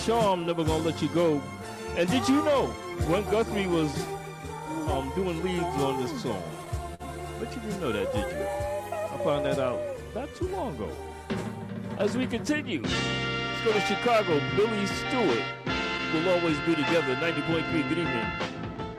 Show I'm never gonna let you go. And did you know Gwen Guthrie was doing leads on this song? But you didn't know that, did you? I found that out not too long ago. As we continue, let's go to Chicago. Billy Stewart will always be together. 90.3. Good evening.